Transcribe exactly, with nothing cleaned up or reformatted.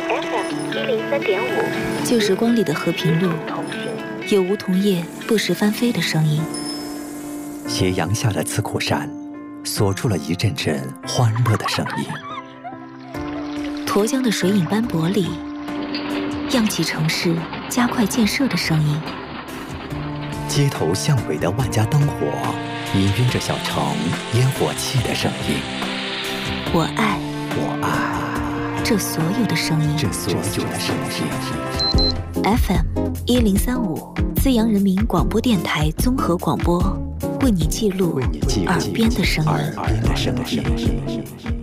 F M 一零三点五， 旧时光里的和平路，有梧桐叶不时翻飞的声音。 斜阳下的刺库山，锁住了一阵阵欢乐的声音。 沱江的水影斑驳里，漾起城市加快建设的声音。 街头巷尾的万家灯火，氤氲着小城烟火气的声音。 我爱， 我爱这所有的声音， 这所有的声音。 F M 一零三五，资阳人民广播电台综合广播，为你记录耳边的声音。 耳边的声音。